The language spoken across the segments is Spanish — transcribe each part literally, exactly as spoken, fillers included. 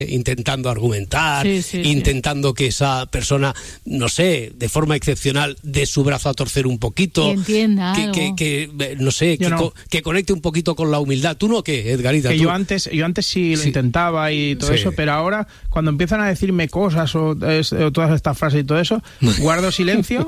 intentando argumentar, sí, sí, intentando sí. que esa persona, no sé, de forma excepcional, dé su brazo a torcer un poquito. Que entienda que, algo. que, que, no sé, que, no. co- que conecte un poquito con la humildad. ¿Tú no qué, Edgarita? Que ¿Tú? yo antes, yo antes sí lo Sí. intentaba y todo Sí. eso, pero ahora cuando empiezan a decirme cosas o, es- o todas estas frases y todo eso, guardo silencio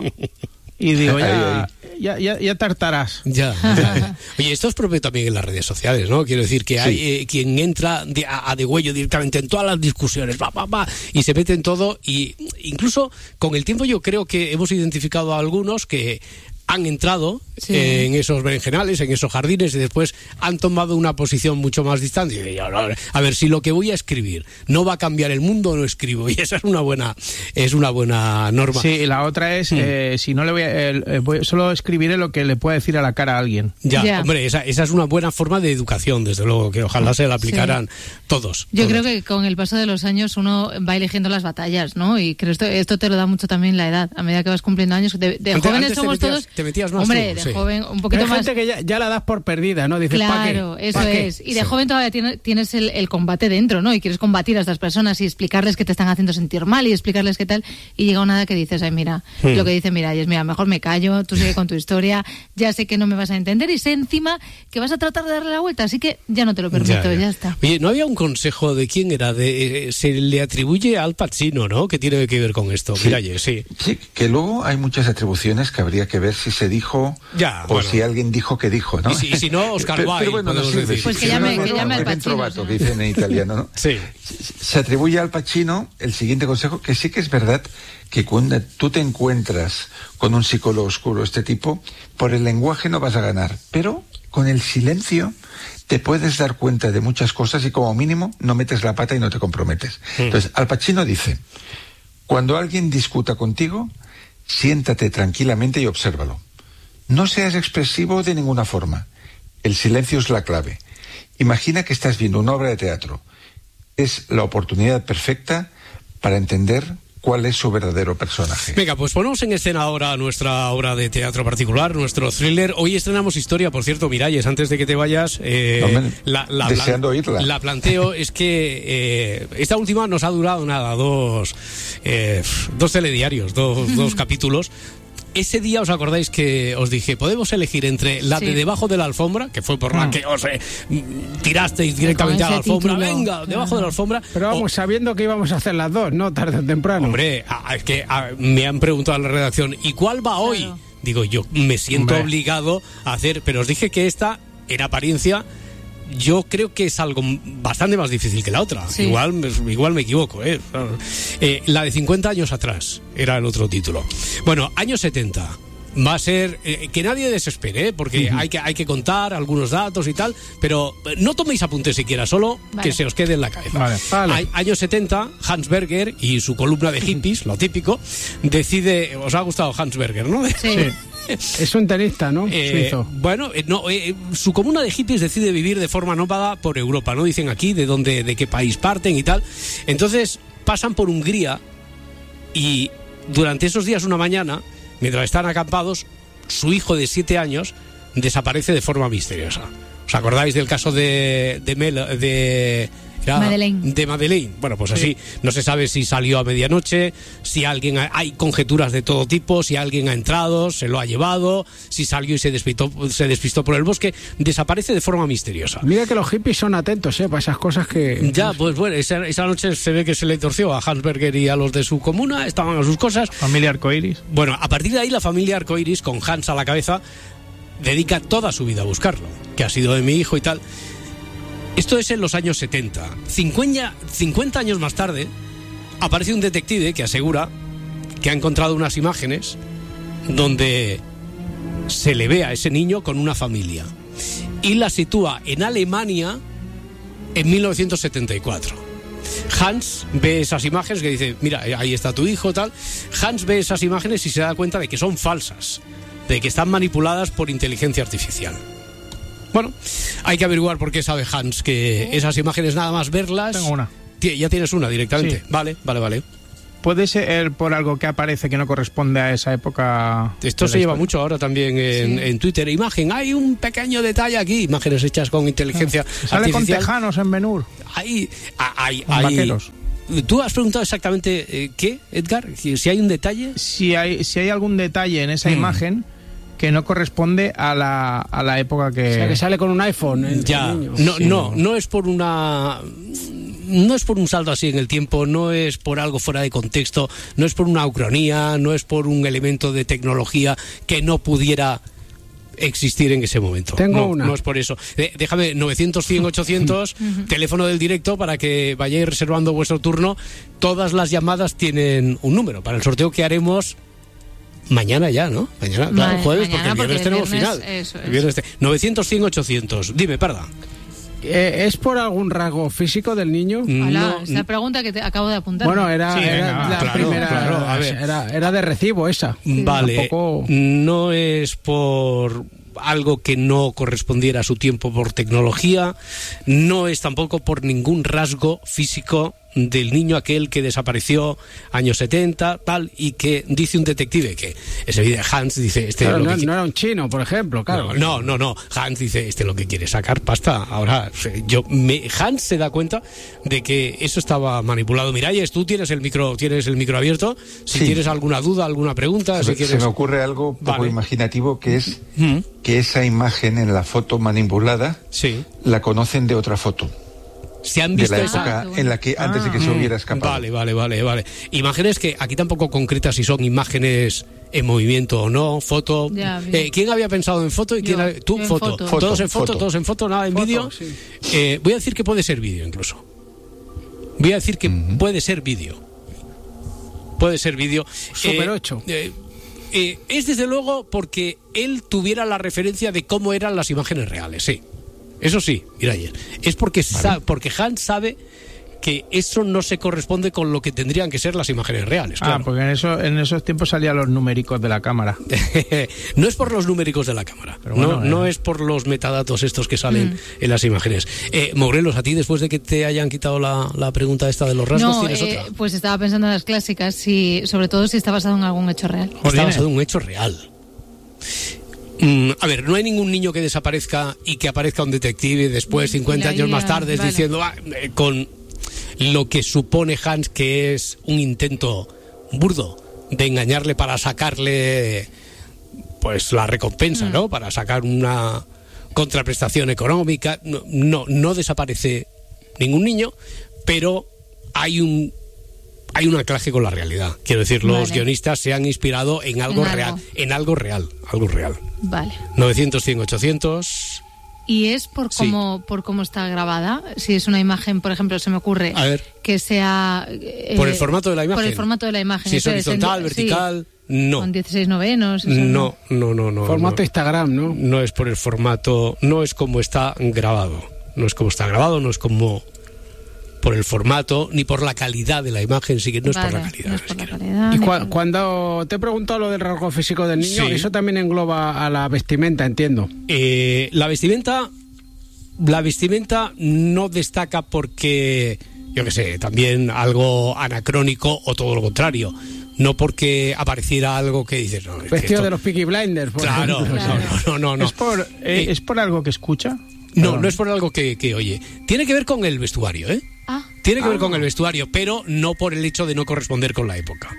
y digo, ya, ya, ya, ya tartarás. Ya, ya. Oye, esto es propio también en las redes sociales, ¿no? Quiero decir que hay eh, quien entra de, a, a degüello directamente en todas las discusiones, va, va, va, y se mete en todo, y incluso con el tiempo yo creo que hemos identificado a algunos que han entrado Sí. eh, en esos berenjenales, en esos jardines, y después han tomado una posición mucho más distante. Y yo, no, a ver, si lo que voy a escribir no va a cambiar el mundo, no escribo. Y esa es una buena, es una buena norma. Sí, y la otra es, Mm. eh, si no le voy a, eh, eh, voy- solo escribiré lo que le pueda decir a la cara a alguien. Ya, Ya. hombre, esa, esa es una buena forma de educación, desde luego, que ojalá se la aplicaran todos. Yo todos. creo que con el paso de los años uno va eligiendo las batallas, ¿no? Y creo esto, esto te lo da mucho también la edad. A medida que vas cumpliendo años, de, de Antes- jóvenes antes te somos metías- todos... te metías más hombre, tú, de sí. joven un Hay poquito más... gente que ya, ya la das por perdida, ¿no? Dices, ¿pa' qué? Claro, eso ¿Pa' qué? es. Y de Sí. joven todavía tiene- tienes el, el combate dentro, ¿no? Y quieres combatir a estas personas y explicarles que te están haciendo sentir mal y explicarles qué tal. Y llega una edad que dices, ay, mira, Hmm. lo que dice Miralles, mira, mejor me callo, tú sigue con tu historia, ya sé que no me vas a entender y sé encima que vas a tratar de darle la vuelta, así que ya no te lo permito, ya, está. Oye, ¿no había un consejo de quién era? De, eh, se le atribuye a Al Pacino, ¿no? Que tiene que ver con esto. Sí. Miralles, sí. Sí, que luego hay muchas atribuciones que habría que ver si se dijo Ya, o bueno. si alguien dijo que dijo, ¿no? Y si- y si no, Oscar Pero- Wilde, pero bueno, no podemos sirve. decir. Pues que Si llame- no, que no, llame al no, Pacino, trovato, ¿no? que dicen en italiano, ¿no? Sí. Se atribuye al Pacino el siguiente consejo, que sí que es verdad que cuando tú te encuentras con un psicólogo oscuro este tipo, por el lenguaje no vas a ganar, pero con el silencio te puedes dar cuenta de muchas cosas y como mínimo no metes la pata y no te comprometes. Mm. Entonces, Al Pacino dice, cuando alguien discuta contigo, siéntate tranquilamente y obsérvalo. No seas expresivo de ninguna forma. El silencio es la clave. Imagina que estás viendo una obra de teatro. Es la oportunidad perfecta para entender cuál es su verdadero personaje. Venga, pues ponemos en escena ahora nuestra obra de teatro particular, nuestro thriller. Hoy estrenamos historia, por cierto, Miralles, antes de que te vayas, eh, Hombre, la, la, deseando la, oírla. la planteo, es que eh, esta última nos ha durado nada, dos, eh, dos telediarios, dos, dos capítulos. Ese día os acordáis que os dije, podemos elegir entre la Sí. de debajo de la alfombra, que fue por la Mm. que os eh, tirasteis directamente a la ese alfombra, título, venga, claro. debajo de la alfombra. Pero vamos, o- sabiendo que íbamos a hacer las dos, ¿no? Tarde o temprano. Hombre, a- es que a- me han preguntado en la redacción, ¿y cuál va hoy? Claro. Digo, yo me siento Hombre. obligado a hacer, pero os dije que esta, en apariencia, yo creo que es algo bastante más difícil que la otra. Sí. Igual, me- igual me equivoco, ¿eh? Eh, La de cincuenta años atrás era el otro título. Bueno, años setenta. Va a ser, eh, que nadie desespere, ¿eh? Porque hay que hay que contar algunos datos y tal, pero eh, no toméis apuntes siquiera, solo Vale. que se os quede en la cabeza. Vale, vale. Hay- años setenta, Hans Berger y su columna de hippies, lo típico, decide, os ha gustado Hans Berger, ¿no? Sí. Sí. Es un tenista, ¿no? Eh, Suizo. bueno, eh, no, eh, su comuna de hippies decide vivir de forma nómada por Europa, no dicen aquí de dónde, de qué país parten y tal. Entonces pasan por Hungría y durante esos días una mañana, mientras están acampados, su hijo de siete años desaparece de forma misteriosa. ¿Os acordáis del caso de de, Mel, de era Madeleine. de Madeleine? Bueno, pues así, no se sabe si salió a medianoche, si alguien ha- hay conjeturas de todo tipo, si alguien ha entrado, se lo ha llevado, si salió y se despistó, se despistó por el bosque, desaparece de forma misteriosa. Mira que los hippies son atentos, ¿eh? Para esas cosas que... Ya, pues bueno, esa, esa noche se ve que se le torció a Hans Berger y a los de su comuna, estaban a sus cosas. Familia arcoiris. Bueno, a partir de ahí la familia Arcoiris, con Hans a la cabeza, dedica toda su vida a buscarlo, que ha sido de mi hijo y tal. Esto es en los años setenta. cincuenta, cincuenta años más tarde, aparece un detective que asegura que ha encontrado unas imágenes donde se le ve a ese niño con una familia. Y la sitúa en Alemania en mil novecientos setenta y cuatro. Hans ve esas imágenes que dice, mira, ahí está tu hijo, tal. Hans ve esas imágenes y se da cuenta de que son falsas, de que están manipuladas por inteligencia artificial. Bueno, hay que averiguar por qué sabe Hans que esas imágenes, nada más verlas... Tengo una. Ti- Ya tienes una directamente. Sí. Vale, vale, vale. ¿Puede ser por algo que aparece que no corresponde a esa época? Esto se lleva mucho ahora también en, sí. en Twitter. Imagen, hay un pequeño detalle aquí. Imágenes hechas con inteligencia ah, Sale artificial. Con tejanos en Benur. Hay, hay, hay vaqueros. ¿Tú has preguntado exactamente eh, qué, Edgar? Si hay un detalle. Si hay, si hay algún detalle en esa mm. imagen que no corresponde a la, a la época que... O sea, que sale con un iPhone. El ya, niño. no, sí, no, no, no es por una... No es por un salto así en el tiempo, no es por algo fuera de contexto, no es por una ucronía, no es por un elemento de tecnología que no pudiera existir en ese momento. Tengo no, una. No es por eso. Eh, déjame, novecientos, cien, ochocientos, teléfono del directo para que vayáis reservando vuestro turno. Todas las llamadas tienen un número para el sorteo que haremos mañana ya, ¿no? Mañana, claro, Vale, jueves, mañana, porque el viernes porque tenemos el viernes, final. eso es. El viernes te... novecientos, cien, ochocientos. Dime, Parda. Eh, ¿Es por algún rasgo físico del niño? Hola, No, esa pregunta que te acabo de apuntar. Bueno, era, Sí, era venga, la claro, primera. claro, a ver. Era, era de recibo esa. Vale, Tampoco... no es por algo que no correspondiera a su tiempo por tecnología, no es tampoco por ningún rasgo físico del niño aquel que desapareció años setenta, tal, y que dice un detective que ese video Hans dice este Claro, lo no, que no era un chino, por ejemplo, claro. no, no, no, Hans dice este lo que quiere sacar pasta. Ahora yo me, Hans se da cuenta de que eso estaba manipulado. Miralles, tú tienes el micro, tienes el micro abierto. Si sí. tienes alguna duda, alguna pregunta, se, si quieres... se me ocurre algo poco vale. imaginativo, que es ¿Mm? que esa imagen en la foto manipulada Sí. la conocen de otra foto. Se han De visto la esa... época Ah, bueno. en la que antes de que se Mm, hubiera escapado. Vale, vale, vale, vale. Imágenes que aquí tampoco concretas si son imágenes en movimiento o no, foto. Ya, bien. Eh, ¿Quién había pensado en foto y Yo, quién había- tú yo en foto. foto. Todos en foto, Foto. todos en foto, nada en Foto, vídeo. sí. Eh, voy a decir que puede ser vídeo incluso. Voy a decir que Ujú. puede ser vídeo. Puede ser vídeo. Super Eh, ocho. eh, eh, es desde luego porque él tuviera la referencia de cómo eran las imágenes reales, sí. Eso sí, mira ayer. Es porque, sa- porque Hans sabe que eso no se corresponde con lo que tendrían que ser las imágenes reales. Ah, Claro. porque en, eso, en esos tiempos salían los numéricos de la cámara. No es por los numéricos de la cámara, Pero bueno, no, eh. no es por los metadatos estos que salen en las imágenes. Eh, Morelos, a ti después de que te hayan quitado la, la pregunta esta de los rasgos, No, ¿tienes eh, otra? pues estaba pensando en las clásicas, si, sobre todo si está basado en algún hecho real. Está basado en un hecho real. Mm, a ver, no hay ningún niño que desaparezca y que aparezca un detective después, cincuenta Ya, años ya, más tarde, vale. diciendo, ah, eh, con lo que supone Hans que es un intento burdo de engañarle para sacarle pues la recompensa, Mm. ¿no? Para sacar una contraprestación económica. No, no, no desaparece ningún niño, pero hay un hay un anclaje con la realidad. Quiero decir, los Vale. guionistas se han inspirado en algo En algo. real, en algo real, algo real. Vale. novecientos, cien, ochocientos. ¿Y es por Sí. cómo, por cómo está grabada? Si es una imagen, por ejemplo, se me ocurre A ver. que sea... eh, Por el formato de la imagen. Por el formato de la imagen. Si es eso horizontal, en- vertical, sí, no. Con dieciséis novenos. eso No, no, no, no. Formato no. Instagram, ¿no? No es por el formato, no es como está grabado. No es como está grabado, no es como por el formato, ni por la calidad de la imagen, sí que no es por la Vale, calidad. no es por la es que no. calidad, Y ni cua- por- cuando te he preguntado lo del rasgo físico del niño, Sí. eso también engloba a la vestimenta, entiendo. Eh, la vestimenta, la vestimenta no destaca porque, yo qué sé, también algo anacrónico o todo lo contrario. No porque apareciera algo que dices, no, es que Vestido esto- de los Peaky Blinders, por Claro, ejemplo. no, no, no, no, no. ¿Es, por, eh, Eh, ¿Es por algo que escucha? No, Perdón. no es por algo que, que oye. Tiene que ver con el vestuario, ¿eh? Ah, Tiene que ver con el vestuario, pero no por el hecho de no corresponder con la época.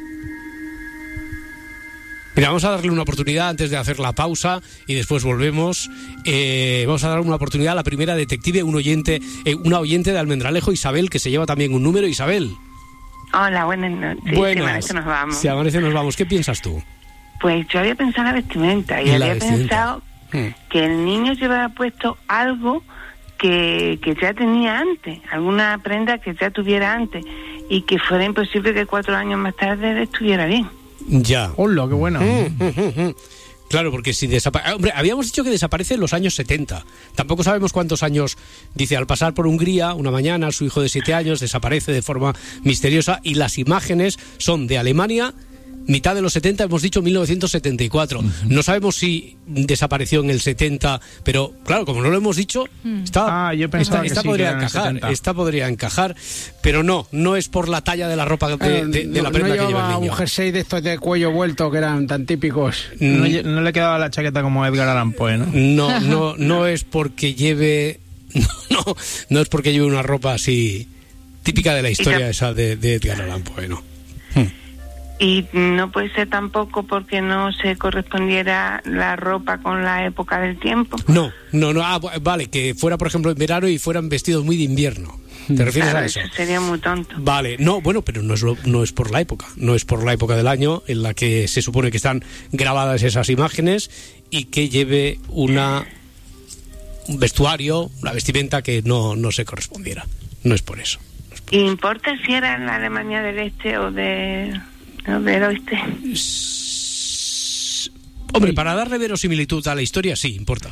Mira, vamos a darle una oportunidad antes de hacer la pausa y después volvemos. Eh, vamos a dar una oportunidad a la primera detective, un oyente, eh, una oyente de Almendralejo, Isabel, que se lleva también un número. Isabel. Hola, buenas noches. Sí, Buenas. si amanece nos vamos. Si amanece nos vamos. ¿Qué piensas tú? Pues yo había pensado en la vestimenta y La había vestimenta. pensado Hmm. que el niño llevaba puesto algo que, que ya tenía antes, alguna prenda que ya tuviera antes y que fuera imposible que cuatro años más tarde estuviera bien. Ya. ¡Hola, qué bueno! Claro, porque si desaparece... Hombre, habíamos dicho que desaparece en los años setenta. Tampoco sabemos cuántos años. Dice, al pasar por Hungría, una mañana, su hijo de siete años desaparece de forma misteriosa y las imágenes son de Alemania mitad de los setenta, hemos dicho mil novecientos setenta y cuatro. Uh-huh. No sabemos si desapareció en el setenta, pero claro, como no lo hemos dicho, está, ah, yo pensaba esta, esta que sí, podría que encajar, esta podría encajar, pero no, no es por la talla de la ropa de, eh, de, de no, la prenda no que lleva el niño. un jersey de estos de cuello vuelto que eran tan típicos. No, no le quedaba la chaqueta como Edgar Allan Poe, ¿no? No, no, no es porque lleve, no, no, no es porque lleve una ropa así típica de la historia esa de, de Edgar Allan Poe, ¿no? Hmm. Y no puede ser tampoco porque no se correspondiera la ropa con la época del tiempo. No, no, no. Ah, vale, que fuera, por ejemplo, en verano y fueran vestidos muy de invierno. ¿Te refieres claro, a eso? eso sería muy tonto. Vale, no, bueno, pero no es, lo, no es por la época. No es por la época del año en la que se supone que están grabadas esas imágenes y que lleve una un vestuario, una vestimenta que no, no se correspondiera. No es por eso. No es por eso. ¿Importa si era en la Alemania del Este o de... del oeste? Hombre, para darle verosimilitud a la historia, sí, importa.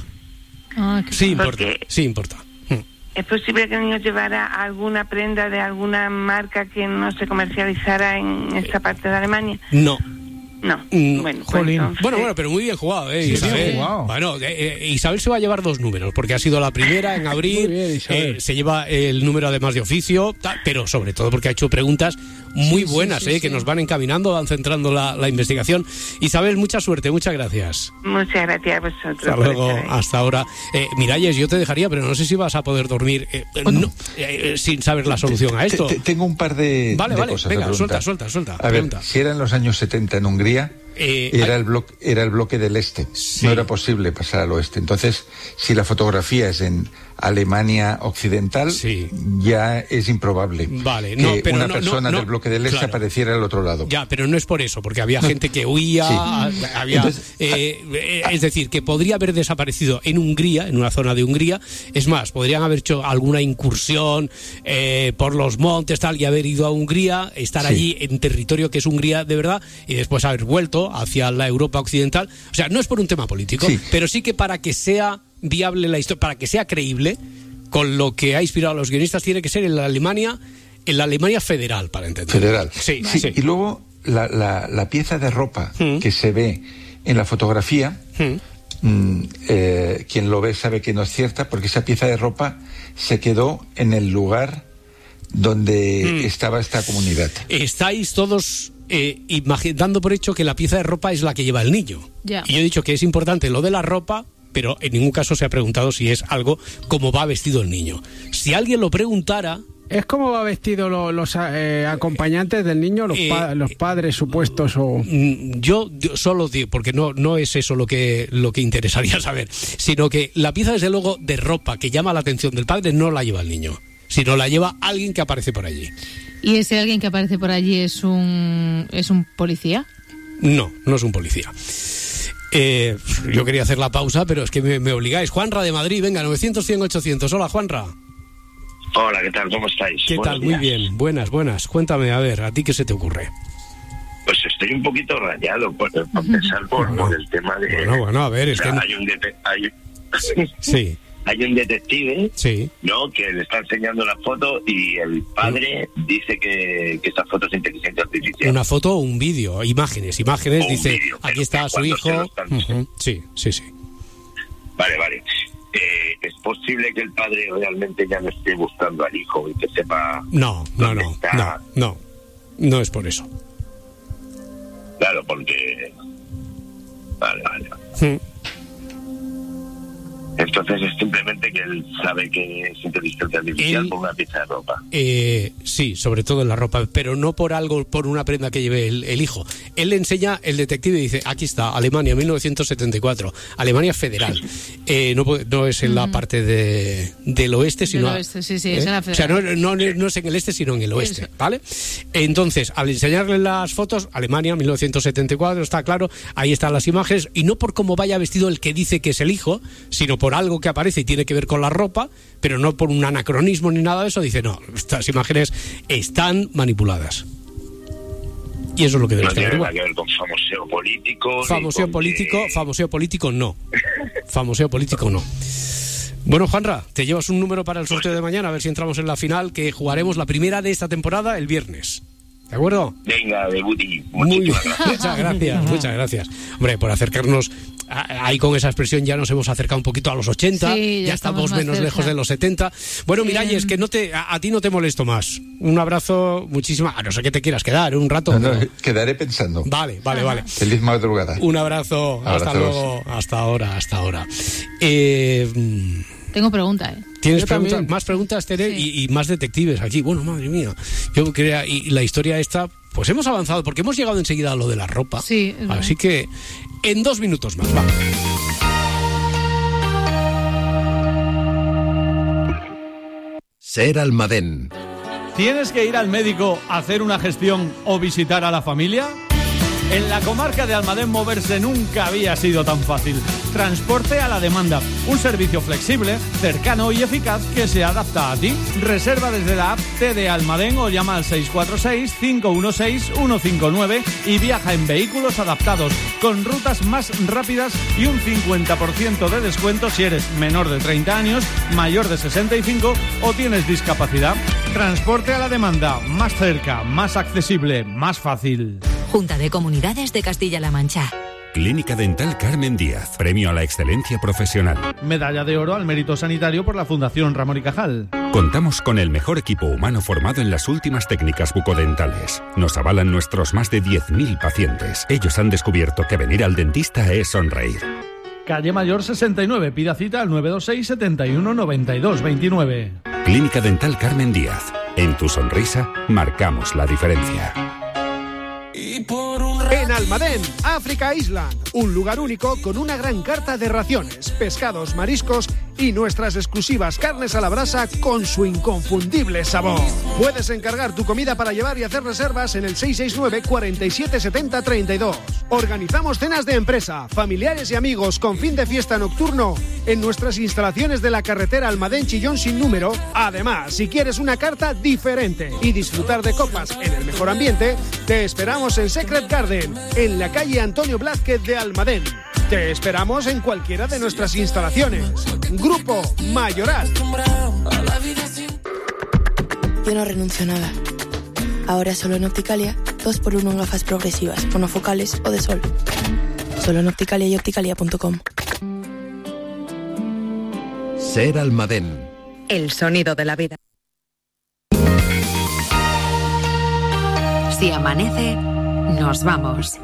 Ah, sí, importa. Porque sí, importa. ¿Es posible que el niño llevara alguna prenda de alguna marca que no se comercializara en esta parte de Alemania? No. No. Mm, bueno, pues entonces... bueno, bueno, pero muy bien jugado, ¿eh? Sí, Isabel. bien jugado. Bueno, eh, eh, Isabel se va a llevar dos números, porque ha sido la primera en abrir, bien, eh, se lleva el número además de oficio, ta, pero sobre todo porque ha hecho preguntas muy sí, buenas, sí, sí, eh, que sí. nos van encaminando, van centrando la, la investigación. Isabel, mucha suerte, muchas gracias. Muchas gracias a vosotros. Hasta por luego, estar ahí. hasta ahora. Eh, Miralles, yo te dejaría, pero no sé si vas a poder dormir eh, Bueno. no, eh, sin saber la solución a esto. Te- te- tengo un par de, Vale, de vale, cosas venga, a suelta, preguntar. suelta, suelta. A ver, pregunta. si era en los años setenta en Hungría, Eh, era, hay- el bloque, era el bloque del este. Sí. No era posible pasar al oeste. Entonces, si la fotografía es en Alemania Occidental, Sí. ya es improbable Vale, que no, pero una no, persona no, del no, bloque del este claro. apareciera al otro lado. Ya, pero no es por eso, porque había gente que huía, Sí. había, Entonces, eh, eh, es decir, que podría haber desaparecido en Hungría, en una zona de Hungría. Es más, podrían haber hecho alguna incursión eh, por los montes, tal, y haber ido a Hungría, estar Sí. allí en territorio que es Hungría de verdad, y después haber vuelto hacia la Europa occidental. O sea, no es por un tema político, Sí. pero sí que para que sea viable la historia, para que sea creíble, con lo que ha inspirado a los guionistas, tiene que ser en la Alemania, en la Alemania federal, para entender. Federal. Sí, Sí, sí. Y luego la, la, la pieza de ropa Mm. que se ve en la fotografía, Mm. mm, eh, quien lo ve sabe que no es cierta, porque esa pieza de ropa se quedó en el lugar donde Mm. estaba esta comunidad. Estáis todos eh, imagi- dando por hecho que la pieza de ropa es la que lleva el niño. Ya. Y yo he dicho que es importante lo de la ropa, pero en ningún caso se ha preguntado si es algo como va vestido el niño. Si alguien lo preguntara... ¿Es como va vestido lo- los eh, acompañantes del niño, los, pa- Eh, los padres supuestos o...? Mm, Yo yo solo digo, porque no, no es eso lo que, lo que interesaría saber, sino que la pieza, desde luego, de ropa que llama la atención del padre no la lleva el niño, sino la lleva alguien que aparece por allí. ¿Y ese alguien que aparece por allí es un es un policía? No, no es un policía. Eh, yo quería hacer la pausa, pero es que me, me obligáis. Juanra de Madrid, venga, novecientos, cien, ochocientos. Hola, Juanra. Hola, ¿qué tal? ¿Cómo estáis? ¿Qué Buenos tal? Muy días. bien, buenas, buenas. Cuéntame, a ver, ¿a ti qué se te ocurre? Pues estoy un poquito rayado por, por empezar por, Bueno, por el tema de... Bueno, bueno, a ver, es o sea, que... no- hay un dete- hay, Sí, hay un detective, sí. ¿no?, que le está enseñando una foto y el padre dice que, que esa foto es inteligencia artificial. Una foto o un vídeo, imágenes, imágenes, O un dice, vídeo, aquí pero está su cuando se lo hijo. están- Ujú, sí, sí, sí. Vale, vale. Eh, ¿Es posible que el padre realmente ya no esté buscando al hijo y que sepa... No, no, dónde no, está? no, no. No es por eso. Claro, porque... Vale, vale. Mm. Entonces es simplemente que él sabe que es inteligencia artificial Él- por una pieza de ropa. Eh, sí, sobre todo en la ropa, pero no por algo, por una prenda que lleve el, el hijo. Él le enseña, el detective dice, aquí está, Alemania, mil novecientos setenta y cuatro, Alemania federal. Eh, no, puede- no es en la parte de, del oeste, sino... Del oeste, sí, sí, ¿eh? es en la O sea, no, federal. no, no es en el este, sino en el oeste, Eso. ¿vale? Entonces, al enseñarle las fotos, Alemania, mil novecientos setenta y cuatro, está claro, ahí están las imágenes, y no por cómo vaya vestido el que dice que es el hijo, sino por algo que aparece y tiene que ver con la ropa, pero no por un anacronismo ni nada de eso. Dice, no, estas imágenes están manipuladas. Y eso es lo que No debes tiene nada averiguar. que ver con famoseo político. ni Famoseo con político, que- famoseo político no. Famoseo político no. Bueno, Juanra, te llevas un número para el sorteo de mañana, a ver si entramos en la final, que jugaremos la primera de esta temporada el viernes. ¿De acuerdo? Venga, Debuti. Muy bien. Muchísimas gracias. Muchas gracias, muchas gracias. Hombre, por acercarnos, a- ahí con esa expresión ya nos hemos acercado un poquito a los ochenta, Sí, ya ya estamos estamos más menos cerca. lejos de los setenta. Bueno, Eh, Miralles, que no te, a, a ti no te molesto más. Un abrazo, muchísimas, a no ser que te quieras quedar un rato. No, no, pero- quedaré pensando. Vale, vale, vale. Feliz madrugada. Un abrazo, hasta Abrazos. luego, hasta ahora, hasta ahora. Eh, Tengo pregunta, ¿eh? ¿Tienes Yo preguntas, también. más preguntas, Tere? Sí. Y, y más detectives aquí. Bueno, madre mía. Yo quería, y la historia esta, pues hemos avanzado, porque hemos llegado enseguida a lo de la ropa. Sí, es verdad. Así que en dos minutos más, va. Ser Almadén. ¿Tienes que ir al médico a hacer una gestión o visitar a la familia? En la comarca de Almadén moverse nunca había sido tan fácil. Transporte a la demanda, un servicio flexible, cercano y eficaz que se adapta a ti. Reserva desde la app T de Almadén o llama al seis cuatro seis, cinco uno seis, uno cinco nueve y viaja en vehículos adaptados, con rutas más rápidas y un cincuenta por ciento de descuento si eres menor de treinta años, mayor de sesenta y cinco o tienes discapacidad. Transporte a la demanda, más cerca, más accesible, más fácil. Junta de Comunidades de Castilla-La Mancha. Clínica Dental Carmen Díaz. Premio a la excelencia profesional. Medalla de oro al mérito sanitario por la Fundación Ramón y Cajal. Contamos con el mejor equipo humano formado en las últimas técnicas bucodentales. Nos avalan nuestros más de diez mil pacientes. Ellos han descubierto que venir al dentista es sonreír. Calle Mayor sesenta y nueve, pida cita al nueve dos seis, setenta y uno, noventa y dos, veintinueve. Clínica Dental Carmen Díaz. En tu sonrisa marcamos la diferencia. En Almadén, Africa Island, un lugar único con una gran carta de raciones, pescados, mariscos y nuestras exclusivas carnes a la brasa con su inconfundible sabor. Puedes encargar tu comida para llevar y hacer reservas en el seis seis nueve, cuarenta y siete, setenta, treinta y dos. Organizamos cenas de empresa, familiares y amigos con fin de fiesta nocturno en nuestras instalaciones de la carretera Almadén-Chillón sin número. Además, si quieres una carta diferente y disfrutar de copas en el mejor ambiente, te esperamos en Secret Garden, en la calle Antonio Blázquez de Almadén. Te esperamos en cualquiera de nuestras instalaciones. Grupo Mayoral. Yo no renuncio a nada. Ahora solo en Opticalia, dos por uno en gafas progresivas, monofocales o de sol. Solo en Opticalia y opticalia punto com. Ser Almadén. El sonido de la vida. Si amanece, nos vamos.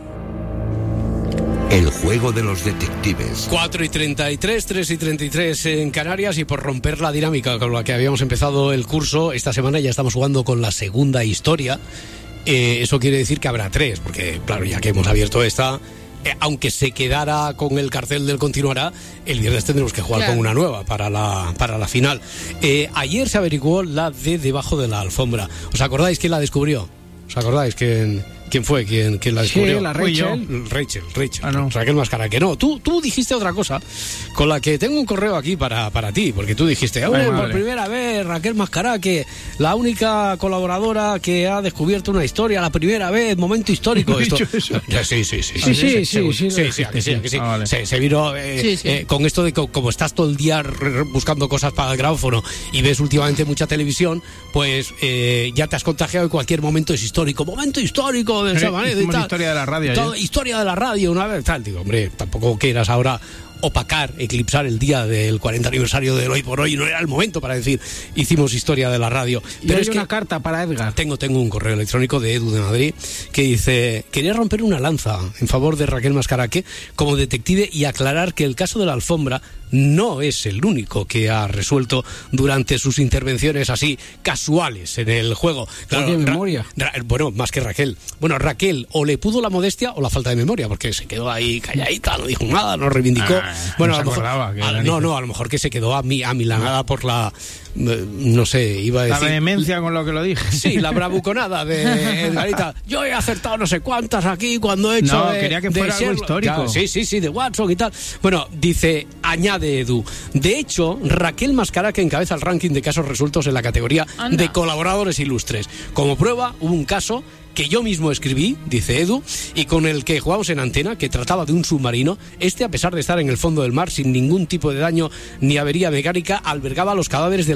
El juego de los detectives. cuatro y treinta y tres, tres y treinta y tres en Canarias, y por romper la dinámica con la que habíamos empezado el curso, esta semana ya estamos jugando con la segunda historia. Eh, eso quiere decir que habrá tres, porque claro, ya que hemos abierto esta, eh, aunque se quedara con el cartel del continuará, el viernes tendremos que jugar Claro. con una nueva para la, para la final. Eh, ayer se averiguó la de debajo de la alfombra. ¿Os acordáis quién la descubrió? ¿Os acordáis quién, quién fue quién, quién la Sí, descubrió? la Fui yo. Rachel. Rachel, Rachel. Ah, no. Raquel Mascara, que no. Tú, tú dijiste otra cosa, con la que tengo un correo aquí para, para ti, porque tú dijiste, Ay, "Oye, por madre. primera vez, Raquel Mascara, que la única colaboradora que ha descubierto una historia, la primera vez, momento histórico". ¿No he Esto, dicho eso? Ya, sí, sí, sí. Sí, sí, sí, seguro. sí, lo sí, dijiste, sí, a que sí, a que sí. sí. Ah, vale. Se, se vino eh, Sí, sí. eh, con esto de que como estás todo el día r- buscando cosas para el gráfono y ves últimamente mucha televisión, pues eh, ya te has contagiado y cualquier momento es histórico. Momento histórico de Sí, Sabaneda y hicimos tal. historia de la radio Todo- ayer. historia de la radio una vez, tal. Digo, hombre, tampoco quieras ahora opacar, eclipsar el día del cuarenta aniversario del Hoy por Hoy. No era el momento para decir, hicimos historia de la radio. Y Pero hay es una que carta para Edgar. tengo, tengo un correo electrónico de Edu de Madrid que dice: quería romper una lanza en favor de Raquel Mascaraque como detective y aclarar que el caso de la alfombra no es el único que ha resuelto durante sus intervenciones así casuales en el juego. Tiene Ra- memoria. Ra- bueno, más que Raquel. Bueno, Raquel o le pudo la modestia o la falta de memoria, porque se quedó ahí calladita, no dijo nada, no reivindicó. Ah, bueno, no a lo se mejor, acordaba que a- era no, niño. no, a lo mejor que se quedó a mi, amilanada por la, eh, no sé, iba a La decir. vehemencia con lo que lo dije. Sí, la bravuconada de Edgarita. Yo he acertado no sé cuántas aquí cuando he hecho. No, de- quería que de fuera algo Sherlock. histórico. Ya, sí, sí, sí, de Watson y tal. Bueno, dice, añade Edu. De hecho, Raquel Mascara, que encabeza el ranking de casos resueltos en la categoría Anda. de colaboradores ilustres. Como prueba, hubo un caso que yo mismo escribí, dice Edu, y con el que jugamos en antena, que trataba de un submarino. Este, a pesar de estar en el fondo del mar sin ningún tipo de daño ni avería mecánica, albergaba los cadáveres de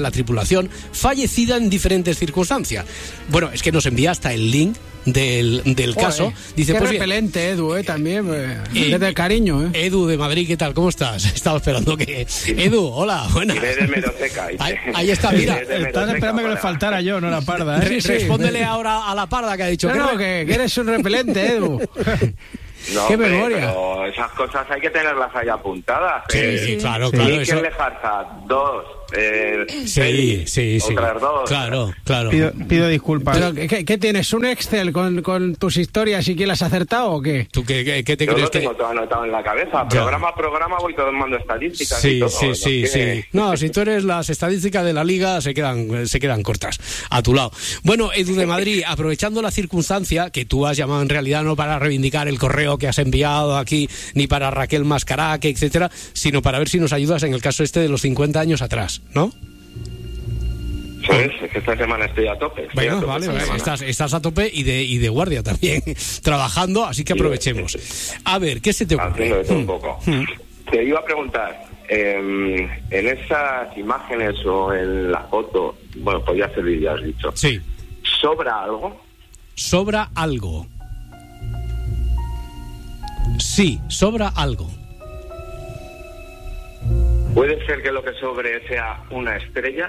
la tripulación, fallecida en diferentes circunstancias. Bueno, es que nos envía hasta el link del, del Joder, caso. Dice, qué pues repelente, Edu, eh, también. Eh, eh, desde el cariño, eh. Edu de Madrid, ¿qué tal? ¿Cómo estás? Estaba esperando que... Edu, hola, buenas. Ahí, ahí está, mira. Estás esperando que le faltara yo, no la parda, ¿eh? Re- respóndele ahora a la parda que ha dicho. No, ¿qué no, re- que, que eres un repelente, Edu. No, ¡Qué hombre, memoria! pero esas cosas hay que tenerlas ahí apuntadas. Sí, eh. sí, claro, claro, Iker eso- Lejarza, dos. Eh, Sí, Feli, sí, sí. Otras dos. Claro, claro. Pido, pido disculpas. Pero, ¿qué, qué tienes? ¿Un Excel con, con tus historias y quién las has acertado o qué? ¿Tú qué, qué- qué te Yo crees lo que...? tengo todo anotado en la cabeza. Ya. Programa a programa voy tomando estadísticas y Sí, todo. sí, ¿no? sí, Que- sí. No, si tú eres las estadísticas de la liga, se quedan, se quedan cortas a tu lado. Bueno, Edu de Madrid, aprovechando la circunstancia que tú has llamado en realidad no para reivindicar el correo que has enviado aquí, ni para Raquel Mascaraque, etcétera, sino para ver si nos ayudas en el caso este de los cincuenta años atrás, ¿no? Eso es, es que esta semana estoy a tope. estoy a Bueno, tope vale, esta vale. semana. Estás, estás a tope y de, y de guardia también, trabajando, así que aprovechemos. A ver, ¿qué se te ocurre? Haciendo de todo un Hmm. poco. Hmm. Te iba a preguntar, eh, en esas imágenes o en la foto, bueno, podría ser vídeo, has dicho. Sí. ¿Sobra algo? ¿Sobra algo? Sí, sobra algo. ¿Puede ser que lo que sobre sea una estrella?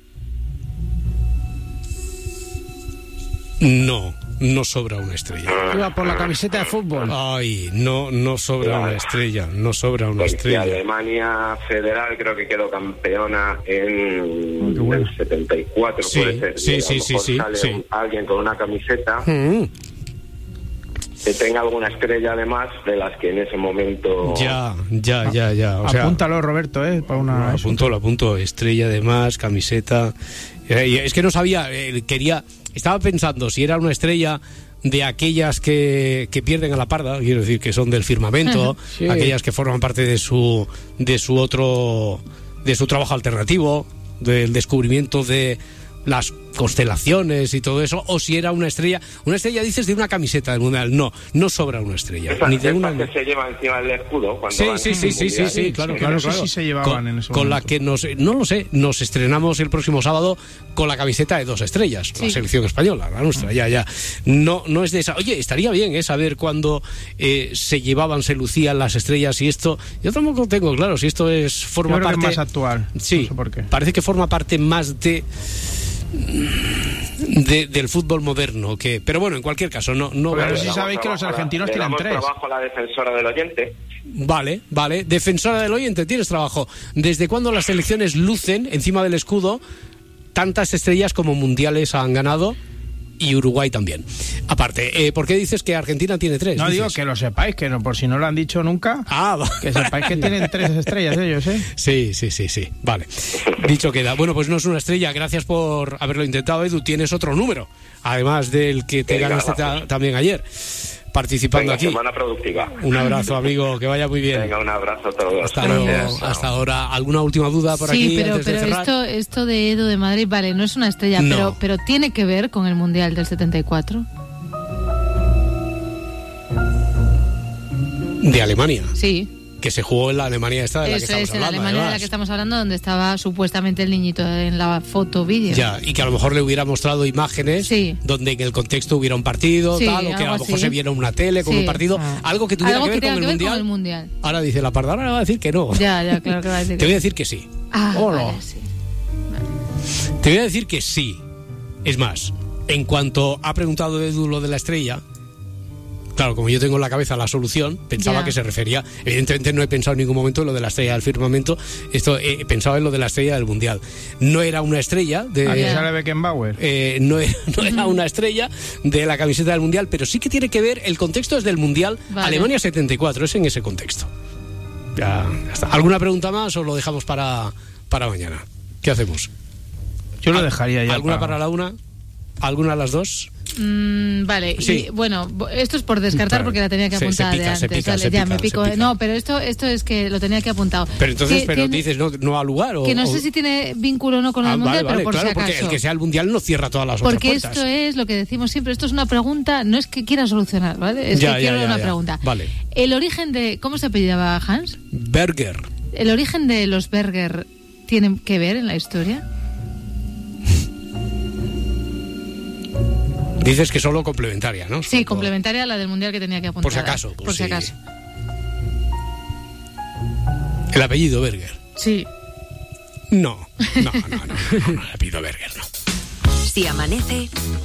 No, no sobra una estrella. Iba por la camiseta de fútbol. Ay, no, no sobra una estrella, no sobra una Porque estrella. Alemania Federal creo que quedó campeona en el setenta y cuatro, Sí, puede ser. sí, Y a lo sí, sí, mejor sí, sale sí. un- alguien con una camiseta Mm, que tenga alguna estrella además de las que en ese momento... Ya, ya, ya, ya. O sea, Apúntalo, Roberto, ¿eh? Para una... lo apunto, lo apunto. Estrella de más, camiseta. Eh, y es que no sabía, eh, quería. Estaba pensando si era una estrella de aquellas que, que pierden a la parda, quiero decir que son del firmamento, Sí. aquellas que forman parte de su de su otro de su trabajo alternativo, del descubrimiento de las constelaciones y todo eso, o si era una estrella. Una estrella dices de una camiseta del mundial. No, no sobra una estrella. Esas, ni de esas una. que se lleva encima del escudo cuando Sí, van sí, al sí, sí, sí, Mundial. sí, claro, Sí, claro, no sé claro. si se llevaban con, en ese con la momento. que nos, no lo sé, nos estrenamos el próximo sábado con la camiseta de dos estrellas, la Sí. selección española, la nuestra, ya, ya. No, no es de esa. Oye, estaría bien, ¿eh? Saber cuándo eh, se llevaban, se lucían las estrellas y esto. Yo tampoco tengo claro si esto es Yo forma creo que es parte. más actual. Sí, No sé por qué. parece que forma parte más de. De, del fútbol moderno, que, pero bueno, en cualquier caso, no, no. Pero Le sí damos sabéis que los trabajo a la- argentinos le tienen damos tres. trabajo a la defensora del oyente. Vale, vale. Defensora del oyente, tienes trabajo. ¿Desde cuándo las selecciones lucen encima del escudo tantas estrellas como mundiales han ganado? Y Uruguay también. Aparte, eh, ¿por qué dices que Argentina tiene tres? No dices? digo que lo sepáis, que no, por si no lo han dicho nunca, Ah, va. que sepáis que tienen tres estrellas ellos, ¿eh? Sí, sí, sí, sí. Vale. Dicho queda. Bueno, pues no es una estrella. Gracias por haberlo intentado, Edu. Tienes otro número, además del que te Venga, ganaste gracias. ta- también ayer, participando Venga, aquí. semana productiva. Un abrazo, amigo. Que vaya muy bien. Venga, un abrazo a todos. Hasta luego. Gracias. Hasta ahora. ¿Alguna última duda por Sí, aquí pero, antes de pero cerrar? esto, esto de Edu de Madrid, vale, no es una estrella, No. pero, pero tiene que ver con el Mundial del setenta y cuatro. De Alemania, Sí, que se jugó en la Alemania esta de la que eso estamos es, en la hablando. Alemania de la además. que estamos hablando, donde estaba supuestamente el niñito en la foto vídeo. Ya, y que a lo mejor le hubiera mostrado imágenes Sí. donde en el contexto hubiera un partido, Sí, tal, o que a algo lo mejor así. se viera una tele con Sí. un partido, Ah. algo que tuviera Algo que ver, tenga con, que el ver con mundial. el Mundial. Ahora dice la parda, ahora le va a decir que no. Ya, ya, claro que va a decir Te que voy a sí. decir que sí. Ah, Hola. vale, sí. Te voy a decir que sí. Es más, en cuanto ha preguntado Edu lo de la estrella, claro, como yo tengo en la cabeza la solución, pensaba Ya. que se refería, evidentemente no he pensado en ningún momento en lo de la estrella del firmamento, esto he pensado en lo de la estrella del mundial. No era una estrella de... Aquí Ya. sale Beckenbauer. Eh, no, era, no era una estrella de la camiseta del mundial, pero sí que tiene que ver, el contexto es del mundial Vale. Alemania setenta y cuatro, es en ese contexto. Ya, ya está. ¿Alguna pregunta más o lo dejamos para, para mañana? ¿Qué hacemos? Yo lo dejaría ya. ¿Alguna para la una? ¿Alguna a las dos? Mm, vale, Sí. y bueno, bo- esto es por descartar Claro. porque la tenía que Se- se apuntar de pica, se antes. pica, Vale, se ya pica, me pico. se pica. No, pero esto esto es que lo tenía que apuntado. Pero entonces, Que pero tiene- dices no, no al lugar o... que no o- sé si tiene vínculo o no con el Ah, mundial, vale, vale, pero por claro, si porque acaso. el que sea el mundial no cierra todas las Porque otras puertas. esto es lo que decimos siempre, esto es una pregunta, no es que quiera solucionar, ¿vale? Es Ya, que ya, quiero ya, una ya. pregunta. Vale. El origen de, ¿cómo se apellidaba Hans? Berger. ¿El origen de los Berger tiene que ver en la historia? Dices que solo complementaria, ¿no? Sí, Solo- complementaria a la del Mundial que tenía que apuntar. Por si acaso, por Por si si- acaso. El apellido Berger. Sí. No, no, no, no, no, no, el apellido Berger, no. Si amanece,